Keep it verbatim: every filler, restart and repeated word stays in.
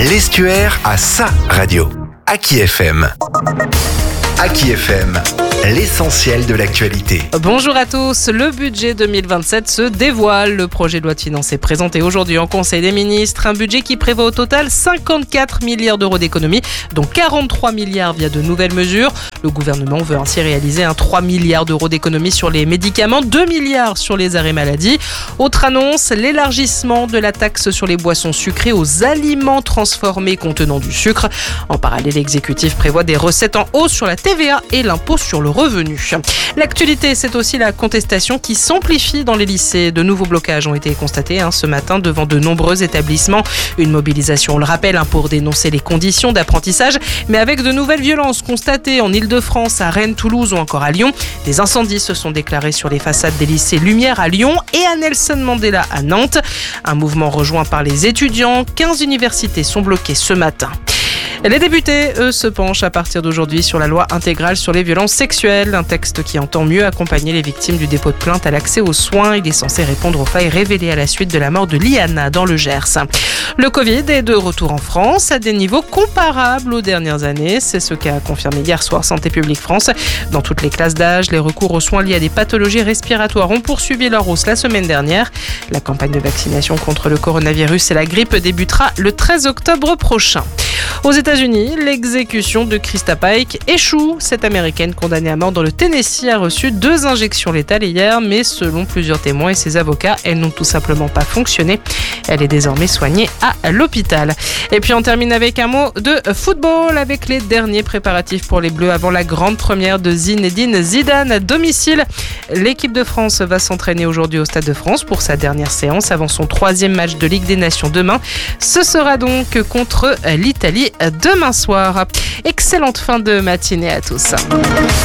L'Estuaire a sa radio. Aki F M. Aki F M, l'essentiel de l'actualité. Bonjour à tous, le budget deux mille vingt-sept se dévoile. Le projet de loi de finances est présenté aujourd'hui en Conseil des ministres. Un budget qui prévoit au total cinquante-quatre milliards d'euros d'économies, dont quarante-trois milliards via de nouvelles mesures. Le gouvernement veut ainsi réaliser un trois milliards d'euros d'économies sur les médicaments, deux milliards sur les arrêts maladie. Autre annonce, l'élargissement de la taxe sur les boissons sucrées aux aliments transformés contenant du sucre. En parallèle, l'exécutif prévoit des recettes en hausse sur la T V A et l'impôt sur le revenu. L'actualité, c'est aussi la contestation qui s'amplifie dans les lycées. De nouveaux blocages ont été constatés hein, ce matin devant de nombreux établissements. Une mobilisation, on le rappelle, hein, pour dénoncer les conditions d'apprentissage, mais avec de nouvelles violences constatées en Île-de-France, à Rennes, Toulouse ou encore à Lyon. Des incendies se sont déclarés sur les façades des lycées Lumière à Lyon et à Nelson Mandela à Nantes. Un mouvement rejoint par les étudiants. quinze universités sont bloquées ce matin. Les députés, eux, se penchent à partir d'aujourd'hui sur la loi intégrale sur les violences sexuelles, un texte qui entend mieux accompagner les victimes du dépôt de plainte à l'accès aux soins. Il est censé répondre aux failles révélées à la suite de la mort de Liana dans le Gers. Le Covid est de retour en France à des niveaux comparables aux dernières années. C'est ce qu'a confirmé hier soir Santé publique France. Dans toutes les classes d'âge, les recours aux soins liés à des pathologies respiratoires ont poursuivi leur hausse la semaine dernière. La campagne de vaccination contre le coronavirus et la grippe débutera le treize octobre prochain. Aux États-Unis, l'exécution de Krista Pike échoue. Cette Américaine condamnée à mort dans le Tennessee a reçu deux injections létales hier, mais selon plusieurs témoins et ses avocats, elles n'ont tout simplement pas fonctionné. Elle est désormais soignée à l'hôpital. Et puis on termine avec un mot de football avec les derniers préparatifs pour les Bleus avant la grande première de Zinedine Zidane à domicile. L'équipe de France va s'entraîner aujourd'hui au Stade de France pour sa dernière séance avant son troisième match de Ligue des Nations demain. Ce sera donc contre l'Italie demain soir. Excellente fin de matinée à tous.